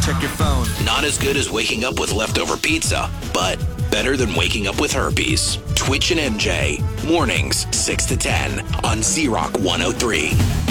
check your phone. Not as good as waking up with leftover pizza, but better than waking up with herpes. Twitch and MJ, mornings 6 to 10 on Z-Rock 103.